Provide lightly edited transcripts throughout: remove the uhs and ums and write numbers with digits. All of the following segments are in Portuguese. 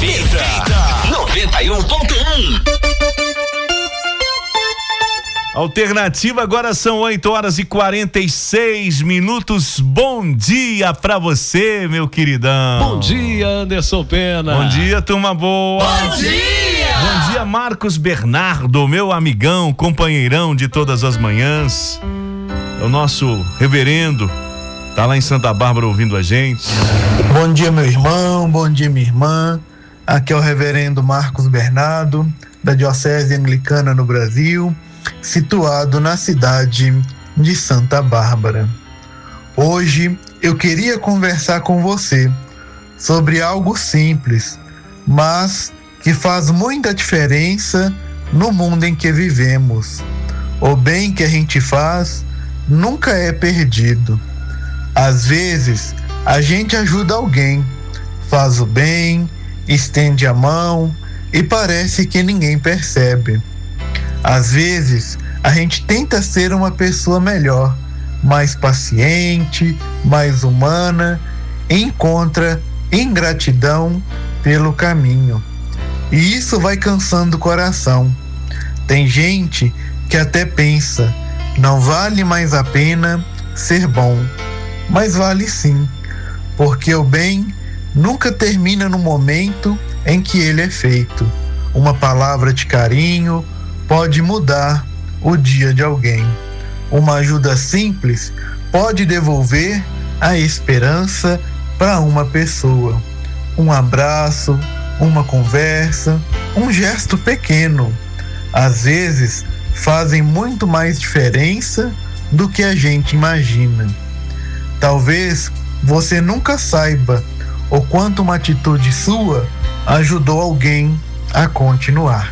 Perfeita 91.1. Alternativa, agora são 8h46. Bom dia pra você, meu queridão. Bom dia, Anderson Pena. Bom dia, turma boa. Bom dia. Bom dia, Marcos Bernardo, meu amigão, companheirão de todas as manhãs. É o nosso reverendo, tá lá em Santa Bárbara ouvindo a gente. Bom dia, meu irmão, bom dia, minha irmã. Aqui é o reverendo Marcos Bernardo, da Diocese Anglicana no Brasil, situado na cidade de Santa Bárbara. Hoje eu queria conversar com você sobre algo simples, mas que faz muita diferença no mundo em que vivemos. O bem que a gente faz nunca é perdido. Às vezes a gente ajuda alguém, faz o bem, estende a mão e parece que ninguém percebe. Às vezes, a gente tenta ser uma pessoa melhor, mais paciente, mais humana, e encontra ingratidão pelo caminho. E isso vai cansando o coração. Tem gente que até pensa, não vale mais a pena ser bom, mas vale sim, porque o bem nunca termina no momento em que ele é feito. Uma palavra de carinho pode mudar o dia de alguém. Uma ajuda simples pode devolver a esperança para uma pessoa. Um abraço, uma conversa, um gesto pequeno, às vezes fazem muito mais diferença do que a gente imagina. Talvez você nunca saiba o quanto uma atitude sua ajudou alguém a continuar.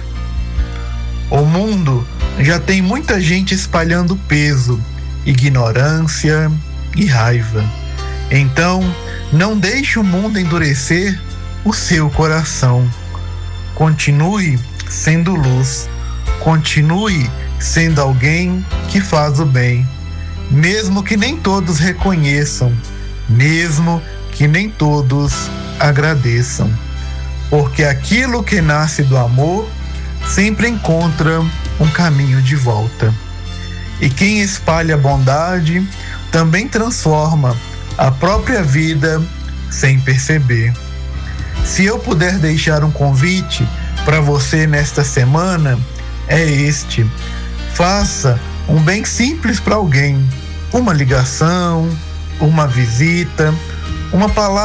O mundo já tem muita gente espalhando peso, ignorância e raiva. Então, não deixe o mundo endurecer o seu coração. Continue sendo luz. Continue sendo alguém que faz o bem, mesmo que nem todos reconheçam, mesmo que nem todos agradeçam. Porque aquilo que nasce do amor sempre encontra um caminho de volta. E quem espalha bondade também transforma a própria vida sem perceber. Se eu puder deixar um convite para você nesta semana, é este: faça um bem simples para alguém, uma ligação, uma visita, uma palavra